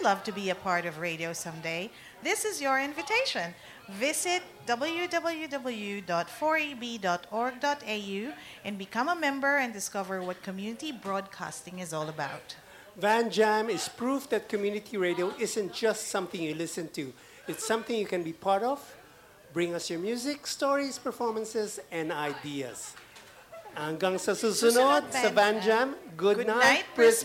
love to be a part of radio someday, this is your invitation. Visit www.4eb.org.au and become a member and discover what community broadcasting is all about. Van Jam is proof that community radio isn't just something you listen to. It's something you can be part of. Bring us your music, stories, performances, and ideas. Hanggang sa susunod Susunod, sa Van Van Jam, good Good night, night, Prisma.